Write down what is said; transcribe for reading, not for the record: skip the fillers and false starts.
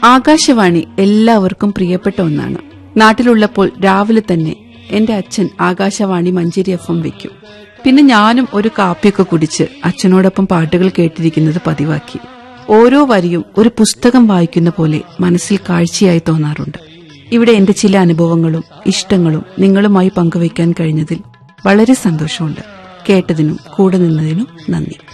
ആകാശവാണി എല്ലാവർക്കും പ്രിയപ്പെട്ട ഒന്നാണ്. നാട്ടിലുള്ളപ്പോൾ രാവിലെ തന്നെ എന്റെ അച്ഛൻ ആകാശവാണി മഞ്ചേരി FM വെക്കും. പിന്നെ ഞാനും ഒരു കാപ്പിയൊക്കെ കുടിച്ച് അച്ഛനോടൊപ്പം പാട്ടുകൾ കേട്ടിരിക്കുന്നത് പതിവാക്കി. ഓരോ വരിയും ഒരു പുസ്തകം വായിക്കുന്ന പോലെ മനസ്സിൽ കാഴ്ചയായി തോന്നാറുണ്ട്. ഇവിടെ എന്റെ ചില അനുഭവങ്ങളും ഇഷ്ടങ്ങളും നിങ്ങളുമായി പങ്കുവയ്ക്കാൻ കഴിഞ്ഞതിൽ വളരെ സന്തോഷമുണ്ട്. കേട്ടതിനും കൂടെ നിന്നതിനും നന്ദി.